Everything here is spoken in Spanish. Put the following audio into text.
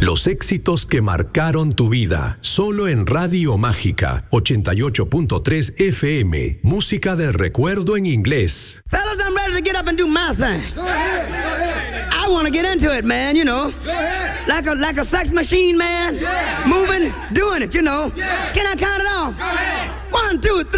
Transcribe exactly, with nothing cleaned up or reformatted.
Los éxitos que marcaron tu vida. Solo en Radio Mágica ochenta y ocho punto tres F M. Música del recuerdo en inglés. Fellas, I'm ready to get up and do my thing. Go ahead, go ahead. I want to get into it, man, you know. Go ahead. Like a like a sex machine, man. Yeah. Moving, doing it, you know. Yeah. Can I count it off? Go ahead. One, two, three.